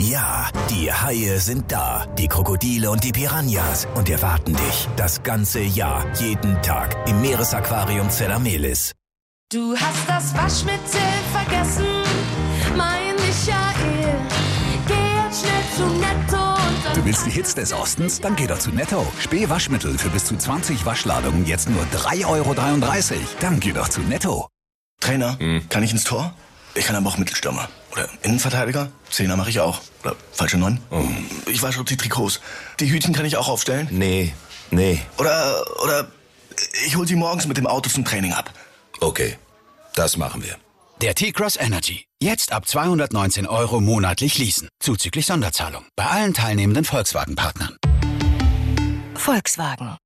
Ja, die Haie sind da, die Krokodile und die Piranhas und erwarten dich das ganze Jahr, jeden Tag im Meeresaquarium Zella-Mehlis. Du hast das Waschmittel vergessen, mein Michael. Geh jetzt schnell zu Netto und dann... Du willst die Hits des Ostens? Dann geh doch zu Netto. Spee-Waschmittel für bis zu 20 Waschladungen jetzt nur 3,33 €. Dann geh doch zu Netto. Trainer, kann ich ins Tor? Ich kann aber auch Mittelstürmer. Oder Innenverteidiger? Zehner mache ich auch. Oder falsche 9? Ich wasche auch die Trikots. Die Hütchen kann ich auch aufstellen? Nee. Oder ich hol sie morgens mit dem Auto zum Training ab. Okay, das machen wir. Der T-Cross Energy. Jetzt ab 219 € monatlich leasen. Zuzüglich Sonderzahlung. Bei allen teilnehmenden Volkswagen-Partnern. Volkswagen.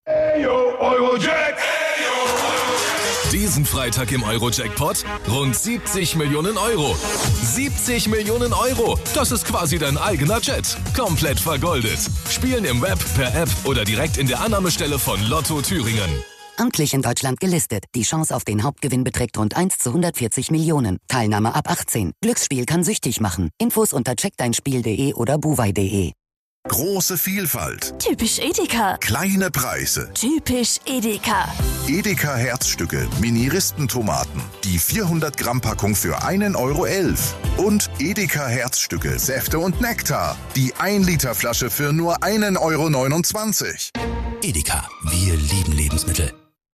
Diesen Freitag im Euro-Jackpot rund 70 Millionen Euro. 70 Millionen Euro! Das ist quasi dein eigener Jet. Komplett vergoldet. Spielen im Web, per App oder direkt in der Annahmestelle von Lotto Thüringen. Amtlich in Deutschland gelistet. Die Chance auf den Hauptgewinn beträgt rund 1 zu 140 Millionen. Teilnahme ab 18. Glücksspiel kann süchtig machen. Infos unter checkdeinspiel.de oder buwei.de. Große Vielfalt. Typisch Edeka. Kleine Preise. Typisch Edeka. Edeka Herzstücke, Mini-Ristentomaten. Die 400 Gramm Packung für 1,11 €. Und Edeka Herzstücke, Säfte und Nektar. Die 1 Liter Flasche für nur 1,29 €. Edeka. Wir lieben Lebensmittel.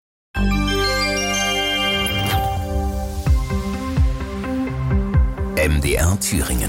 MDR Thüringen.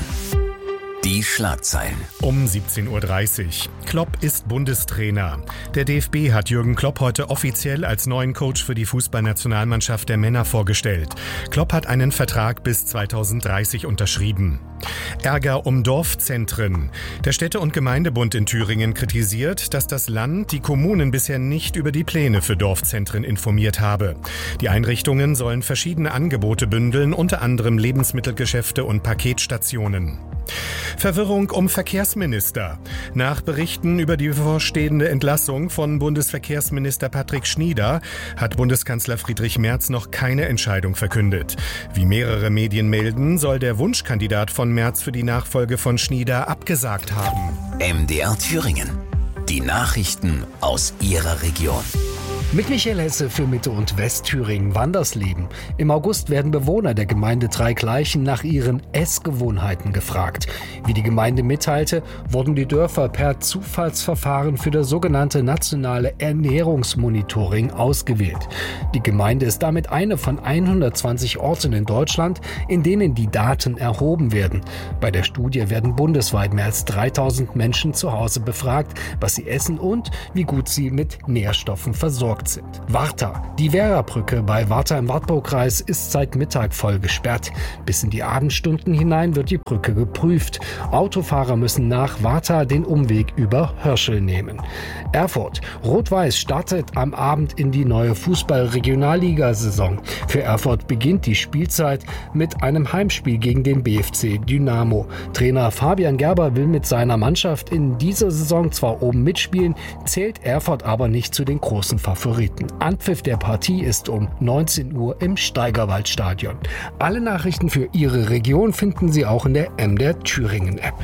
Die Schlagzeilen. Um 17:30 Uhr. Klopp ist Bundestrainer. Der DFB hat Jürgen Klopp heute offiziell als neuen Coach für die Fußballnationalmannschaft der Männer vorgestellt. Klopp hat einen Vertrag bis 2030 unterschrieben. Ärger um Dorfzentren. Der Städte- und Gemeindebund in Thüringen kritisiert, dass das Land die Kommunen bisher nicht über die Pläne für Dorfzentren informiert habe. Die Einrichtungen sollen verschiedene Angebote bündeln, unter anderem Lebensmittelgeschäfte und Paketstationen. Verwirrung um Verkehrsminister. Nach Berichten über die bevorstehende Entlassung von Bundesverkehrsminister Patrick Schnieder hat Bundeskanzler Friedrich Merz noch keine Entscheidung verkündet. Wie mehrere Medien melden, soll der Wunschkandidat von Merz für die Nachfolge von Schnieder abgesagt haben. MDR Thüringen. Die Nachrichten aus Ihrer Region. Mit Michael Hesse für Mitte- und Westthüringen. Wandersleben. Im August werden Bewohner der Gemeinde Dreigleichen nach ihren Essgewohnheiten gefragt. Wie die Gemeinde mitteilte, wurden die Dörfer per Zufallsverfahren für das sogenannte nationale Ernährungsmonitoring ausgewählt. Die Gemeinde ist damit eine von 120 Orten in Deutschland, in denen die Daten erhoben werden. Bei der Studie werden bundesweit mehr als 3000 Menschen zu Hause befragt, was sie essen und wie gut sie mit Nährstoffen versorgt sind. Warta. Die Werrabrücke bei Warta im Wartbaukreis ist seit Mittag voll gesperrt. Bis in die Abendstunden hinein wird die Brücke geprüft. Autofahrer müssen nach Warta den Umweg über Hörschel nehmen. Erfurt. Rot-Weiß startet am Abend in die neue Fußball-Regionalliga-Saison. Für Erfurt beginnt die Spielzeit mit einem Heimspiel gegen den BFC Dynamo. Trainer Fabian Gerber will mit seiner Mannschaft in dieser Saison zwar oben mitspielen, zählt Erfurt aber nicht zu den großen Favoriten. Anpfiff der Partie ist um 19 Uhr im Steigerwaldstadion. Alle Nachrichten für Ihre Region finden Sie auch in der MDR Thüringen App.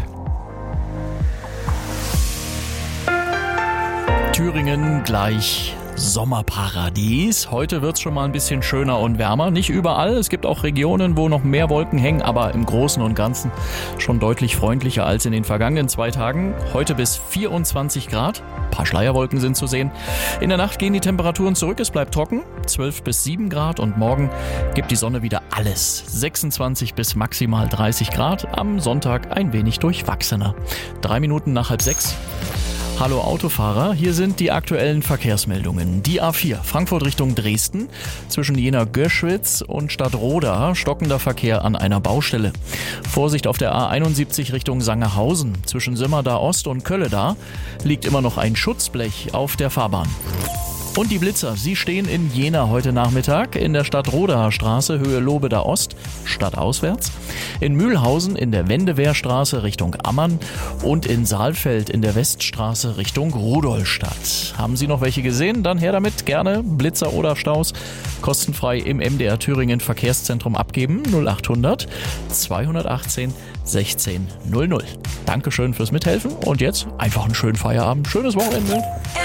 Thüringen gleich Sommerparadies. Heute wird es schon mal ein bisschen schöner und wärmer. Nicht überall. Es gibt auch Regionen, wo noch mehr Wolken hängen, aber im Großen und Ganzen schon deutlich freundlicher als in den vergangenen 2 Tagen. Heute bis 24 Grad. Ein paar Schleierwolken sind zu sehen. In der Nacht gehen die Temperaturen zurück. Es bleibt trocken. 12 bis 7 Grad und morgen gibt die Sonne wieder alles. 26 bis maximal 30 Grad. Am Sonntag ein wenig durchwachsener. 3 Minuten nach 5:30. Hallo Autofahrer, hier sind die aktuellen Verkehrsmeldungen. Die A4 Frankfurt Richtung Dresden, zwischen Jena-Göschwitz und Stadtroda stockender Verkehr an einer Baustelle. Vorsicht auf der A71 Richtung Sangerhausen, zwischen Simmerda Ost und Kölleda liegt immer noch ein Schutzblech auf der Fahrbahn. Und die Blitzer, sie stehen in Jena heute Nachmittag in der Stadtrodaer Straße, Höhe Lobeda Ost, stadtauswärts, in Mühlhausen in der Wendewehrstraße Richtung Ammann und in Saalfeld in der Weststraße Richtung Rudolstadt. Haben Sie noch welche gesehen? Dann her damit, gerne Blitzer oder Staus kostenfrei im MDR Thüringen Verkehrszentrum abgeben, 0800 218 16 00. Dankeschön fürs Mithelfen und jetzt einfach einen schönen Feierabend, schönes Wochenende.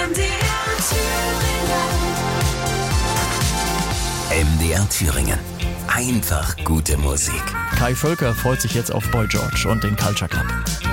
MDR Thüringen. Einfach gute Musik. Kai Völker freut sich jetzt auf Boy George und den Culture Club.